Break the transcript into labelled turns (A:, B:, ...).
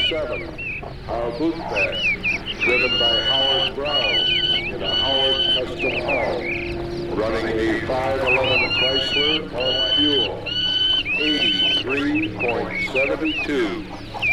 A: 7, our boot bag, driven by Howard Brown in a Howard Custom Hall, running a 511 Chrysler on fuel, 83.72.